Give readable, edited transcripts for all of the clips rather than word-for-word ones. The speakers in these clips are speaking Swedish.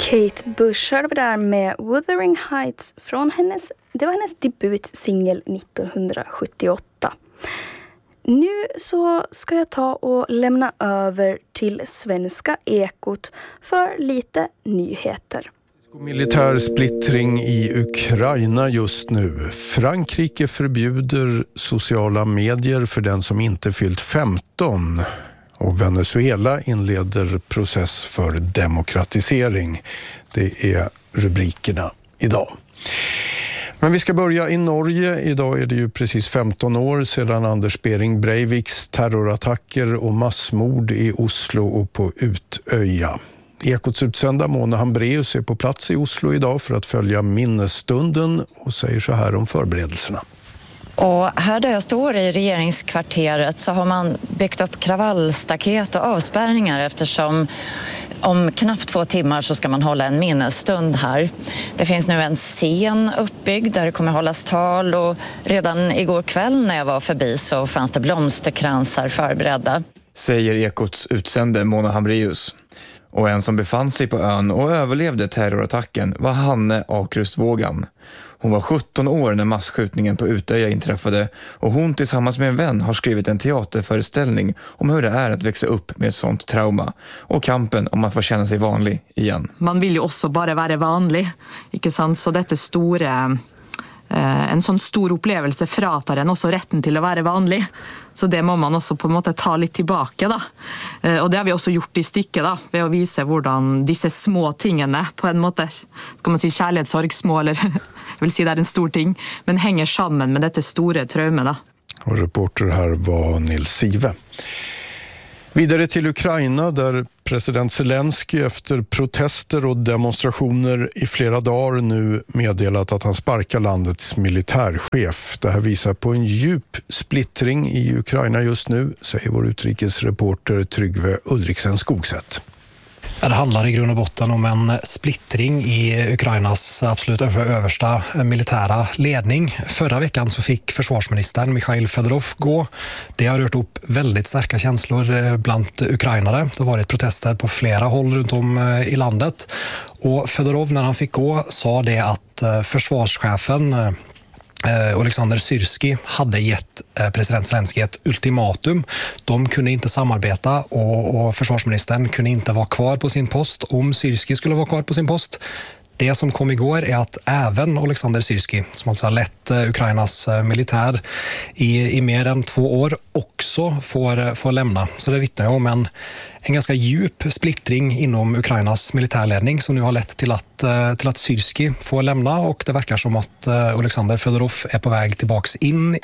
Kate Bush hörde vi där med Wuthering Heights från hennes debutsingel 1978. Nu så ska jag ta och lämna över till Svenska Ekot för lite nyheter. Militär splittring i Ukraina just nu. Frankrike förbjuder sociala medier för den som inte fyllt 15. Och Venezuela inleder process för demokratisering. Det är rubrikerna idag. Men vi ska börja i Norge. Idag är det ju precis 15 år sedan Anders Behring Breiviks terrorattacker och massmord i Oslo och på Utöja. Ekots utsända Mona Hambraeus är på plats i Oslo idag för att följa minnesstunden och säger så här om förberedelserna. Och här där jag står i regeringskvarteret så har man byggt upp kravallstaket och avspärrningar eftersom om knappt 2 timmar så ska man hålla en minnesstund här. Det finns nu en scen uppbyggd där det kommer hållas tal och redan igår kväll när jag var förbi så fanns det blomsterkransar förberedda. Säger Ekots utsände Mona Hambraeus. Och en som befann sig på ön och överlevde terrorattacken var Hanne Akrustvågan. Hon var 17 år när masskjutningen på Utöja inträffade och hon tillsammans med en vän har skrivit en teaterföreställning om hur det är att växa upp med ett sånt trauma och kampen om att få känna sig vanlig igen. Man vill ju också bara vara vanlig, ikke sant? Så dette store... En sånn stor opplevelse fratar en også retten til å være vanlig. Så det må man også på en måte ta litt tilbake da. Og det har vi også gjort i stykket da, ved å vise hvordan disse små tingene på en måte, skal man si kjærlighetssorg, små eller jeg vil si det er en stor ting, men henger sammen med dette store traumet da. Och reporter här var Nils Sive. Vidare till Ukraina där president Zelensky efter protester och demonstrationer i flera dagar nu meddelat att han sparkar landets militärchef. Det här visar på en djup splittring i Ukraina just nu, säger vår utrikesreporter Tryggve Ulriksen Skogsätt. Det handlar i grund och botten om en splittring i Ukrainas absolut översta militära ledning. Förra veckan så fick försvarsministern Mikhail Fedorov gå. Det har rört upp väldigt starka känslor bland ukrainare. Det har varit protester på flera håll runt om i landet. Och Fedorov när han fick gå sa det att försvarschefen Alexander Syrski hade gett president Zelensky ett ultimatum. De kunde inte samarbeta och försvarsministern kunde inte vara kvar på sin post om Syrski skulle vara kvar på sin post. Det som kom igår är att även Alexander Syrski, som alltså har lett Ukrainas militär i mer än 2 år, också får lämna. Så det vittnar om en ganska djup splittring inom Ukrainas militärledning som nu har lett till att Syrski får lämna, och det verkar som att Alexander Fedorov är på väg tillbaks in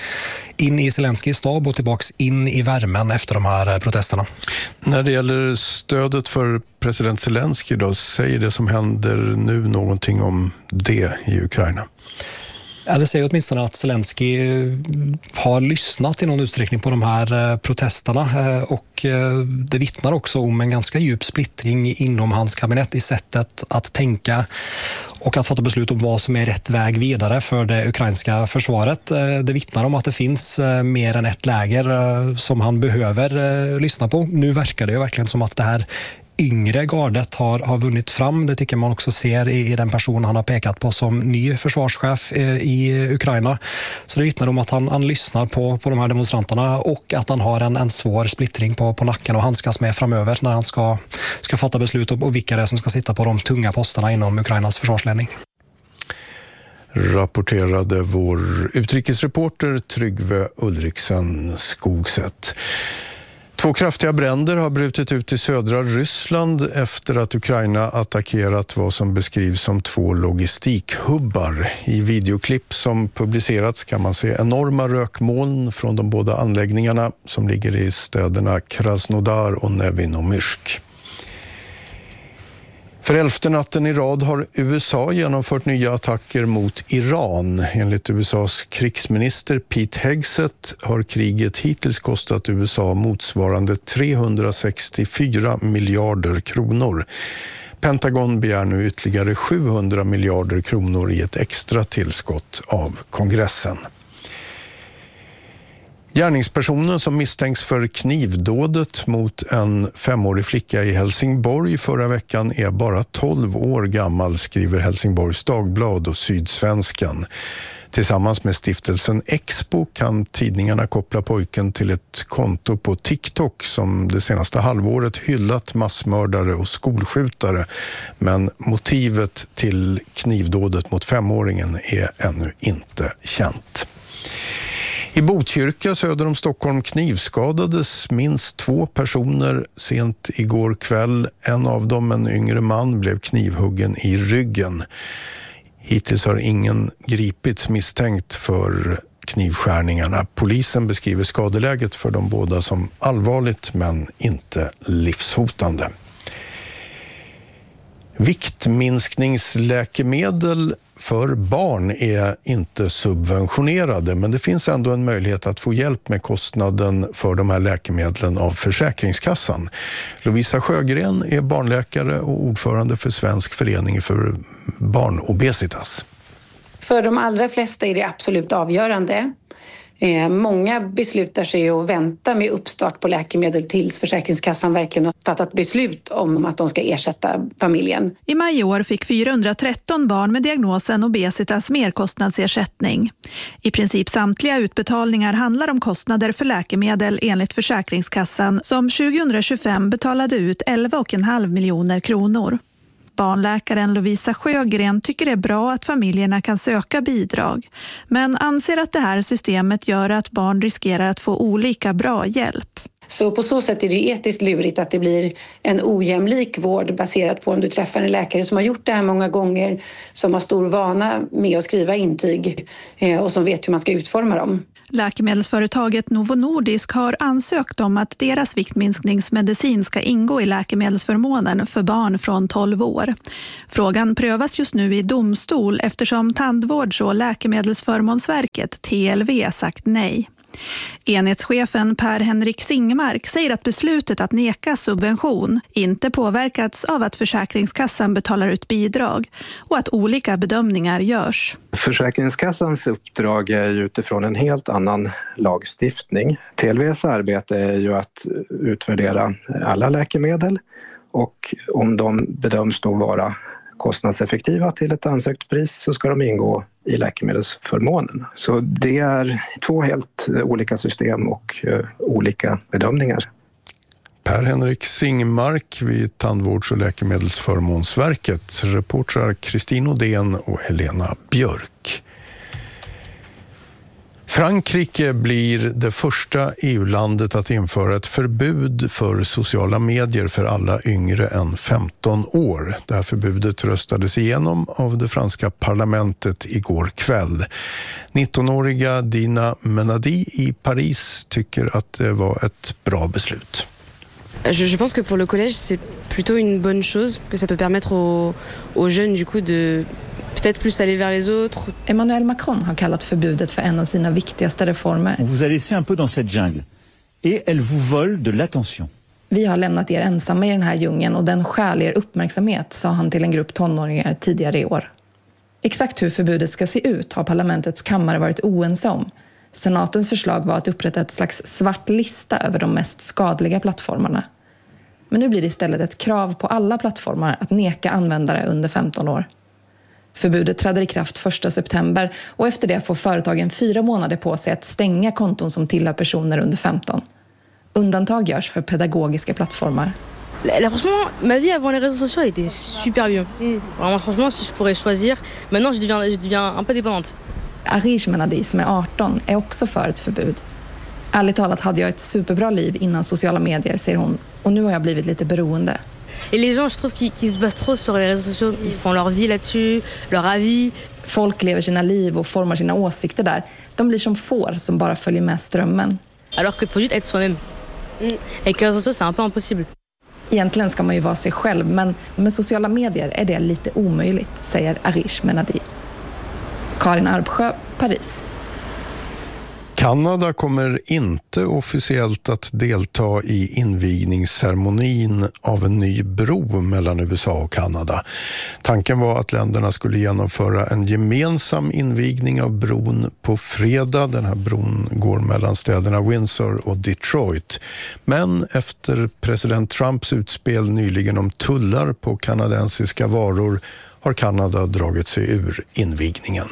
i Zelenskys stab och tillbaks in i värmen efter de här protesterna. När det gäller stödet för president Zelensky då, säger det som händer nu någonting om det i Ukraina? Ja, det säger åtminstone att Zelensky har lyssnat i någon utsträckning på de här protesterna, och det vittnar också om en ganska djup splittring inom hans kabinett i sättet att tänka och att fatta beslut om vad som är rätt väg vidare för det ukrainska försvaret. Det vittnar om att det finns mer än ett läger som han behöver lyssna på. Nu verkar det ju verkligen som att det här yngre gardet har vunnit fram. Det tycker man också ser i den person han har pekat på som ny försvarschef i Ukraina. Så det vittnar om att han lyssnar på de här demonstranterna och att han har en svår splittring på nacken och handskas med framöver när han ska fatta beslut om vilka det är som ska sitta på de tunga posterna inom Ukrainas försvarsledning. Rapporterade vår utrikesreporter Tryggve Ulriksen Skogsätt. 2 kraftiga bränder har brutit ut i södra Ryssland efter att Ukraina attackerat vad som beskrivs som 2 logistikhubbar. I videoklipp som publicerats kan man se enorma rökmoln från de båda anläggningarna som ligger i städerna Krasnodar och Nevinomyrsk. För 11:e natten i rad har USA genomfört nya attacker mot Iran. Enligt USAs krigsminister Pete Hegseth har kriget hittills kostat USA motsvarande 364 miljarder kronor. Pentagon begär nu ytterligare 700 miljarder kronor i ett extra tillskott av kongressen. Gärningspersonen som misstänks för knivdådet mot en 5-årig flicka i Helsingborg förra veckan är bara 12 år gammal, skriver Helsingborgs Dagblad och Sydsvenskan. Tillsammans med stiftelsen Expo kan tidningarna koppla pojken till ett konto på TikTok som det senaste halvåret hyllat massmördare och skolskjutare. Men motivet till knivdådet mot 5-åringen är ännu inte känt. I Botkyrka söder om Stockholm knivskadades minst 2 personer sent igår kväll. En av dem, en yngre man, blev knivhuggen i ryggen. Hittills har ingen gripits misstänkt för knivskärningarna. Polisen beskriver skadeläget för de båda som allvarligt men inte livshotande. Viktminskningsläkemedel för barn är inte subventionerade, men det finns ändå en möjlighet att få hjälp med kostnaden för de här läkemedlen av Försäkringskassan. Lovisa Sjögren är barnläkare och ordförande för Svensk förening för barnobesitas. För de allra flesta är det absolut avgörande. Många beslutar sig att vänta med uppstart på läkemedel tills Försäkringskassan verkligen har fattat beslut om att de ska ersätta familjen. I maj i år fick 413 barn med diagnosen obesitas merkostnadsersättning. I princip samtliga utbetalningar handlar om kostnader för läkemedel enligt Försäkringskassan som 2025 betalade ut 11,5 miljoner kronor. Barnläkaren Lovisa Sjögren tycker det är bra att familjerna kan söka bidrag, men anser att det här systemet gör att barn riskerar att få olika bra hjälp. Så på så sätt är det etiskt lurigt att det blir en ojämlik vård baserat på om du träffar en läkare som har gjort det här många gånger, som har stor vana med att skriva intyg och som vet hur man ska utforma dem. Läkemedelsföretaget Novo Nordisk har ansökt om att deras viktminskningsmedicin ska ingå i läkemedelsförmånen för barn från 12 år. Frågan prövas just nu i domstol eftersom Tandvårds- och läkemedelsförmånsverket TLV sagt nej. Enhetschefen Per-Henrik Singmark säger att beslutet att neka subvention inte påverkats av att Försäkringskassan betalar ut bidrag och att olika bedömningar görs. Försäkringskassans uppdrag är ju utifrån en helt annan lagstiftning. TLVs arbete är ju att utvärdera alla läkemedel och om de bedöms då vara kostnadseffektiva till ett ansökt pris så ska de ingå i läkemedelsförmånen. Så det är 2 helt olika system och olika bedömningar. Per-Henrik Singmark vid Tandvårds- och läkemedelsförmånsverket. Reportrar Kristin Odén och Helena Björk. Frankrike blir det första EU-landet att införa ett förbud för sociala medier för alla yngre än 15 år. Det här förbudet röstades igenom av det franska parlamentet igår kväll. 19-åriga Dina Menadi i Paris tycker att det var ett bra beslut. Je pense que pour le collège, c'est plutôt une bonne chose, que ça peut permettre aux jeunes du coup de peut-être plus aller vers les autres. Emmanuel Macron har kallat förbudet för en av sina viktigaste reformer. On vous a laissé un peu dans cette jungle et elle vous vole de l'attention. Vi har lämnat er ensamma i den här djungeln och den stjäl er uppmärksamhet, sa han till en grupp tonåringar tidigare i år. Exakt hur förbudet ska se ut har parlamentets kammare varit oense om. Senatens förslag var att upprätta ett slags svart lista över de mest skadliga plattformarna. Men nu blir det istället ett krav på alla plattformar att neka användare under 15 år. Förbudet träder i kraft 1 september och efter det får företagen 4 månader på sig att stänga konton som tillhör personer under 15. Undantag görs för pedagogiska plattformar. Franchement, ma vie avant les réseaux sociaux elle était super bien. Vraiment, franchement, si je pourrais choisir, maintenant je deviens un peu dépendante. Arish Menadi som är 18 är också för ett förbud. Ärligt talat hade jag ett superbra liv innan sociala medier, säger hon. Och nu har jag blivit lite beroende. Et les gens, je trouve qu'ils se basent trop sur les réseaux sociaux. Ils font leur vie là-dessus, leur avis. Folk lever sina liv och formar sina åsikter där. De blir som får som bara följer med strömmen. Alors qu'il faut juste être soi-même. Avec les réseaux sociaux, c'est un peu impossible. Egentligen ska man ju vara sig själv, men med sociala medier är det lite omöjligt, säger Arish Menadi. Karin Arbsjö, Paris. Kanada kommer inte officiellt att delta i invigningsceremonin av en ny bro mellan USA och Kanada. Tanken var att länderna skulle genomföra en gemensam invigning av bron på fredag. Den här bron går mellan städerna Windsor och Detroit. Men efter president Trumps utspel nyligen om tullar på kanadensiska varor har Kanada dragit sig ur invigningen.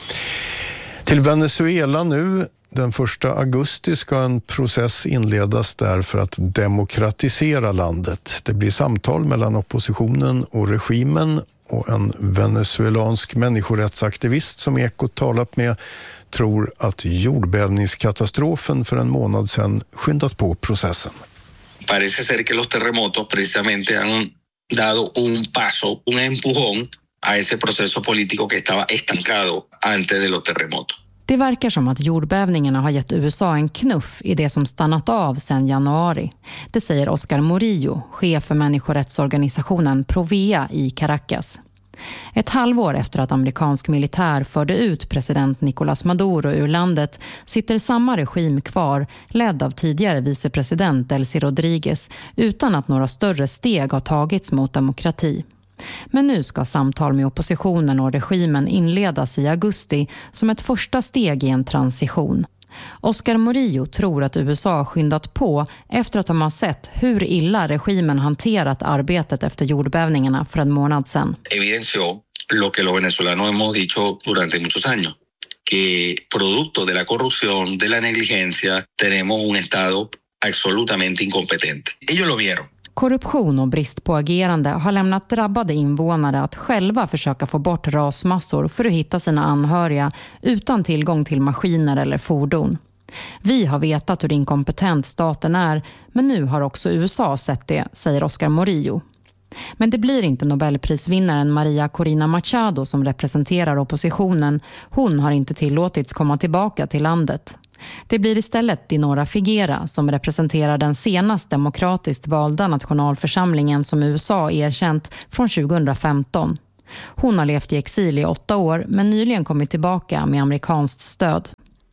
Till Venezuela nu. Den 1 augusti ska en process inledas där för att demokratisera landet. Det blir samtal mellan oppositionen och regimen, och en venezuelansk människorättsaktivist som Ekot talat med tror att jordbävningskatastrofen för en månad sedan skyndat på processen. Parece ser que los terremotos precisamente han dado un paso, un empujón a ese proceso político que estaba estancado antes de los terremotos. Det verkar som att jordbävningarna har gett USA en knuff i det som stannat av sedan januari. Det säger Oscar Murillo, chef för människorättsorganisationen Provea i Caracas. Ett halvår efter att amerikansk militär förde ut president Nicolás Maduro ur landet sitter samma regim kvar, ledd av tidigare vicepresident Delcy Rodríguez, utan att några större steg har tagits mot demokrati. Men nu ska samtal med oppositionen och regimen inledas i augusti som ett första steg i en transition. Oscar Murillo tror att USA har skyndat på efter att de har sett hur illa regimen hanterat arbetet efter jordbävningarna för en månad sedan. Evidenció lo que los venezolanos hemos dicho durante muchos años, que producto de la corrupción, de la negligencia, tenemos un estado absolutamente incompetente. Ellos lo vieron. Korruption och brist på agerande har lämnat drabbade invånare att själva försöka få bort rasmassor för att hitta sina anhöriga utan tillgång till maskiner eller fordon. Vi har vetat hur inkompetent staten är, men nu har också USA sett det, säger Oscar Murillo. Men det blir inte Nobelprisvinnaren Maria Corina Machado som representerar oppositionen. Hon har inte tillåtits komma tillbaka till landet. Det blir istället Dinora Figuera som representerar den senast demokratiskt valda nationalförsamlingen som USA erkänt från 2015. Hon har levt i exil i 8 år men nyligen kommit tillbaka med amerikanskt stöd.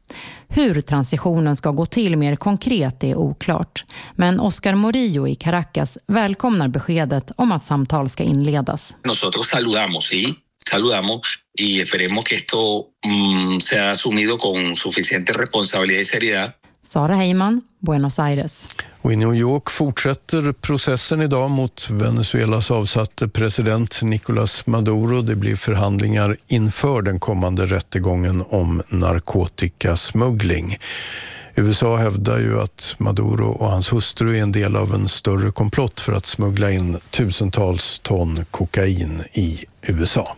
Hur transitionen ska gå till mer konkret är oklart. Men Oscar Murillo i Caracas välkomnar beskedet om att samtal ska inledas. Nosotros saludamos y esperemos que esto sea asumido con suficiente responsabilidad y seriedad. Sara Heyman, Buenos Aires. Och i New York fortsätter processen idag mot Venezuelas avsatte president Nicolás Maduro. Det blir förhandlingar inför den kommande rättegången om narkotikasmuggling. USA hävdar ju att Maduro och hans hustru är en del av en större komplott för att smuggla in tusentals ton kokain i USA.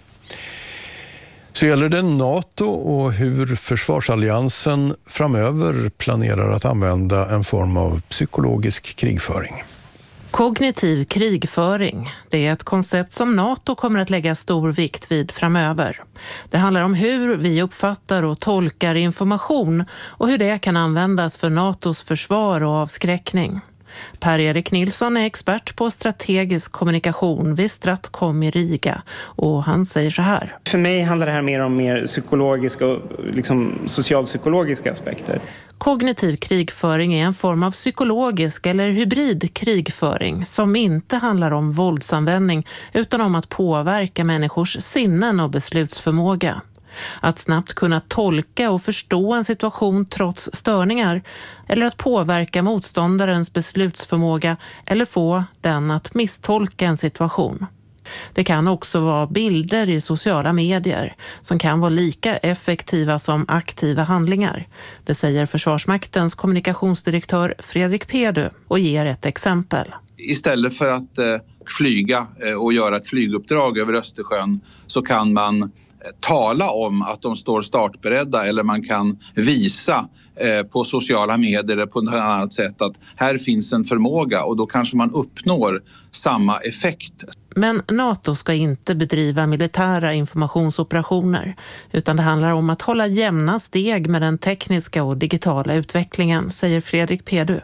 Så gäller det NATO och hur försvarsalliansen framöver planerar att använda en form av psykologisk krigföring. Kognitiv krigföring, det är ett koncept som NATO kommer att lägga stor vikt vid framöver. Det handlar om hur vi uppfattar och tolkar information och hur det kan användas för NATOs försvar och avskräckning. Per-Erik Nilsson är expert på strategisk kommunikation vid Stratcom i Riga och han säger så här. För mig handlar det här mer om psykologiska och socialpsykologiska aspekter. Kognitiv krigföring är en form av psykologisk eller hybrid krigföring som inte handlar om våldsanvändning utan om att påverka människors sinnen och beslutsförmåga. Att snabbt kunna tolka och förstå en situation trots störningar eller att påverka motståndarens beslutsförmåga eller få den att misstolka en situation. Det kan också vara bilder i sociala medier som kan vara lika effektiva som aktiva handlingar. Det säger Försvarsmaktens kommunikationsdirektör Fredrik Pedu och ger ett exempel. Istället för att flyga och göra ett flyguppdrag över Östersjön så kan man tala om att de står startberedda eller man kan visa på sociala medier eller på något annat sätt att här finns en förmåga och då kanske man uppnår samma effekt. Men NATO ska inte bedriva militära informationsoperationer utan det handlar om att hålla jämna steg med den tekniska och digitala utvecklingen, säger Fredrik Pedu.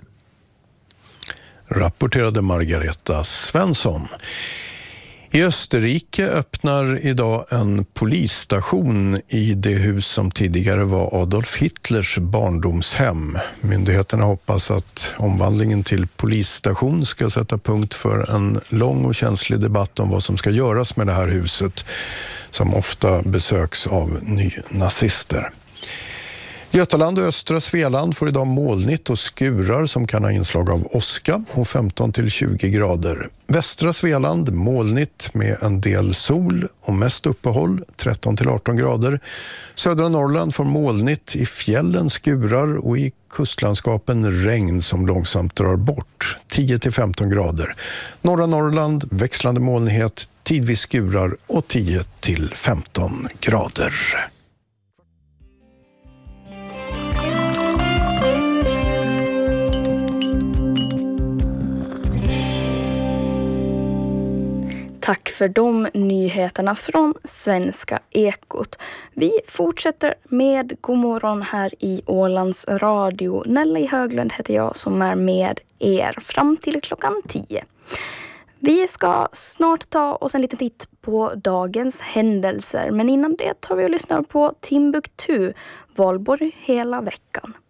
I Österrike öppnar idag en polisstation i det hus som tidigare var Adolf Hitlers barndomshem. Myndigheterna hoppas att omvandlingen till polisstation ska sätta punkt för en lång och känslig debatt om vad som ska göras med det här huset som ofta besöks av nynazister. Götaland och östra Svealand får idag molnigt och skurar som kan ha inslag av åska och 15-20 grader. Västra Svealand molnigt med en del sol och mest uppehåll 13-18 grader. Södra Norrland får molnigt, i fjällen skurar och i kustlandskapen regn som långsamt drar bort 10-15 grader. Norra Norrland växlande molnighet, tidvis skurar och 10-15 grader. Tack för de nyheterna från Svenska Ekot. Vi fortsätter med Godmorgon här i Ålands Radio. Nelly Höglund heter jag som är med er fram till klockan 10. Vi ska snart ta oss en liten titt på dagens händelser. Men innan det tar vi och lyssnar på Timbuktu, Valborg hela veckan.